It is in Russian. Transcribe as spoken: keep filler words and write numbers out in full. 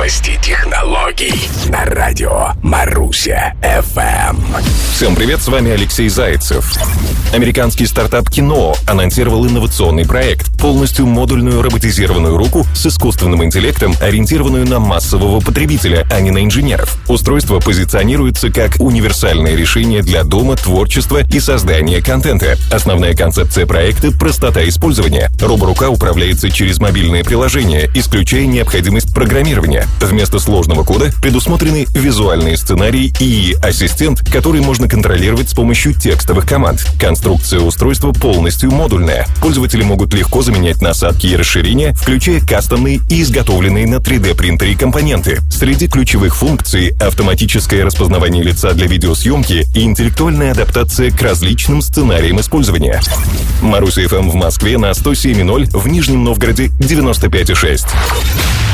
Новости технологий на радио Маруся эф эм. Всем привет, с вами Алексей Зайцев. Американский стартап Кино анонсировал инновационный проект — полностью модульную роботизированную руку с искусственным интеллектом, ориентированную на массового потребителя, а не на инженеров. Устройство позиционируется как универсальное решение для дома, творчества и создания контента. Основная концепция проекта — простота использования. Роборука управляется через мобильное приложение, исключая необходимость программирования. Вместо сложного кода предусмотрены визуальные сценарии и ассистент, который можно контролировать с помощью текстовых команд. Конструкция устройства полностью модульная. Пользователи могут легко заменять насадки и расширения, включая кастомные и изготовленные на три дэ принтере компоненты. Среди ключевых функций — автоматическое распознавание лица для видеосъемки и интеллектуальная адаптация к различным сценариям использования. Маруся эф эм в Москве на сто семь и ноль, в Нижнем Новгороде девяносто пять и шесть.